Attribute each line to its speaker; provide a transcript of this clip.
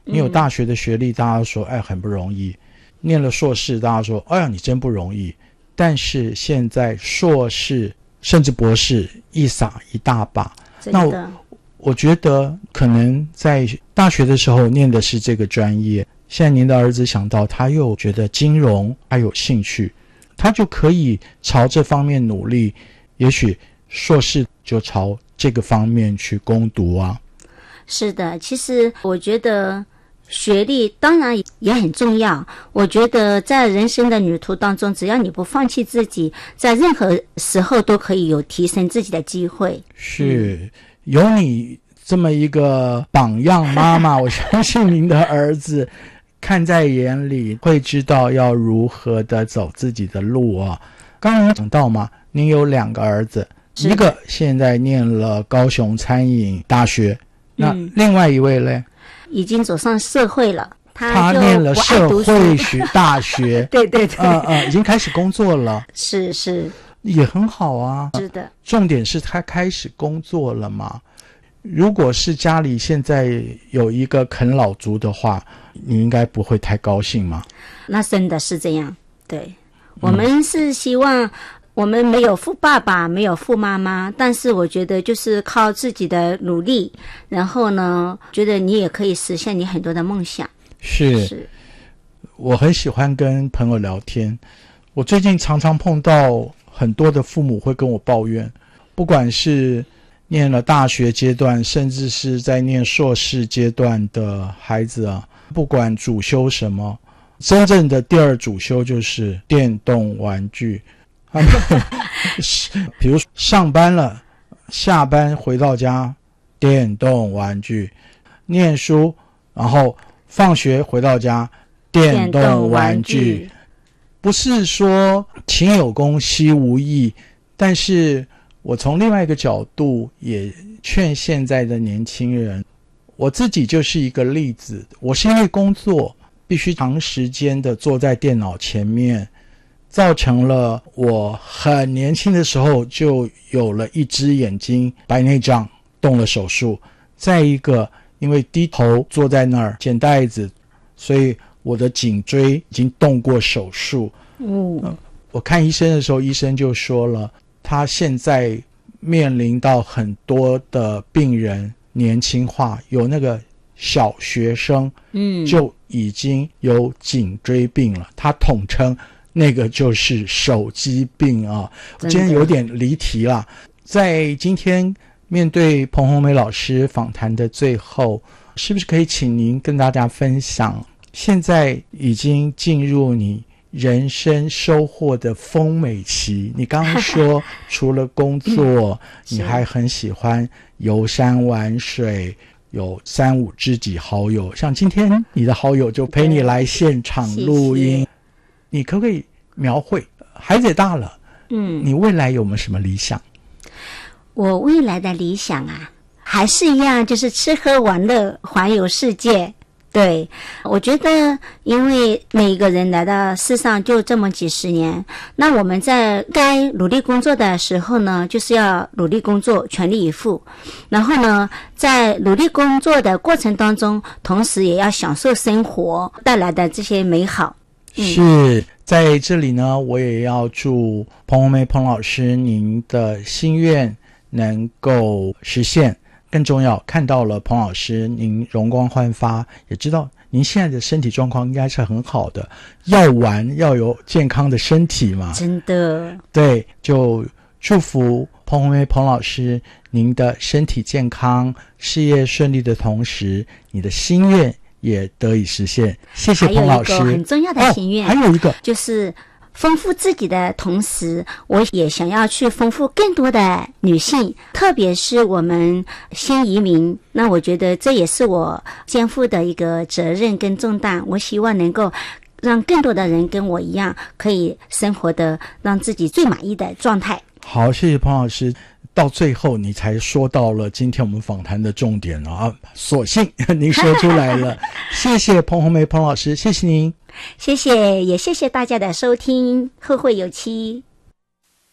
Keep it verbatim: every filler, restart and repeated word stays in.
Speaker 1: 你有大学的学历，大家说哎很不容易，念了硕士大家说哎呀你真不容易，但是现在硕士甚至博士一撒一大把，那 我, 我觉得可能在大学的时候念的是这个专业，现在您的儿子想到他又觉得金融还有兴趣，他就可以朝这方面努力，也许硕士就朝这个方面去攻读啊。
Speaker 2: 是的，其实我觉得学历当然也很重要，我觉得在人生的旅途当中，只要你不放弃自己，在任何时候都可以有提升自己的机会。
Speaker 1: 是、嗯、有你这么一个榜样妈妈我相信您的儿子看在眼里，会知道要如何的走自己的路啊。刚刚讲到嘛，您有两个儿子，一个现在念了高雄餐饮大学，那另外一位呢、嗯、
Speaker 2: 已经走上社会了，他
Speaker 1: 他念了社会学大学
Speaker 2: 对对对，
Speaker 1: 嗯嗯，已经开始工作了，
Speaker 2: 是是，
Speaker 1: 也很好啊。
Speaker 2: 是的，
Speaker 1: 重点是他开始工作了嘛。如果是家里现在有一个啃老族的话，你应该不会太高兴嘛。
Speaker 2: 那真的是这样，对，我们是希望我们没有富爸爸，没有富妈妈，但是我觉得就是靠自己的努力，然后呢，觉得你也可以实现你很多的梦想。
Speaker 1: 是，是我很喜欢跟朋友聊天，我最近常常碰到很多的父母会跟我抱怨，不管是念了大学阶段，甚至是在念硕士阶段的孩子啊，不管主修什么，真正的第二主修就是电动玩具。比如上班了，下班回到家，电动玩具；念书，然后放学回到家，电动玩具。不是说勤有功兮无益，但是我从另外一个角度也劝现在的年轻人，我自己就是一个例子，我是因为工作必须长时间的坐在电脑前面，造成了我很年轻的时候就有了一只眼睛白内障，动了手术。再一个，因为低头坐在那儿捡袋子，所以我的颈椎已经动过手术。嗯、呃，我看医生的时候，医生就说了，他现在面临到很多的病人年轻化，有那个小学生嗯，就已经有颈椎病了，他统称那个就是手机病啊。今天有点离题了，在今天面对彭红梅老师访谈的最后，是不是可以请您跟大家分享，现在已经进入你人生收获的丰美期？你刚刚说除了工作你还很喜欢游山玩水，有三五知己好友，像今天你的好友就陪你来现场录音，谢谢。你可不可以描绘，孩子也大了，嗯，你未来有没有什么理想？
Speaker 2: 我未来的理想啊，还是一样，就是吃喝玩乐，环游世界。对，我觉得因为每一个人来到世上就这么几十年，那我们在该努力工作的时候呢，就是要努力工作，全力以赴。然后呢，在努力工作的过程当中，同时也要享受生活带来的这些美好。
Speaker 1: 嗯、是，在这里呢，我也要祝彭红梅彭老师您的心愿能够实现。更重要，看到了彭老师您容光焕发，也知道您现在的身体状况应该是很好的，要玩要有健康的身体嘛，
Speaker 2: 真的。对，
Speaker 1: 就祝福彭红梅彭老师您的身体健康，事业顺利的同时，你的心愿也得以实现。谢谢彭老师。
Speaker 2: 还有一个很重要的心愿、
Speaker 1: 哦、还有一个
Speaker 2: 就是丰富自己的同时，我也想要去丰富更多的女性，特别是我们新移民，那我觉得这也是我肩负的一个责任跟重担，我希望能够让更多的人跟我一样，可以生活的让自己最满意的状态。
Speaker 1: 好，谢谢彭老师。到最后你才说到了今天我们访谈的重点啊，所幸您说出来了。谢谢彭红梅彭老师，谢谢您。
Speaker 2: 谢谢，也谢谢大家的收听，后会有期。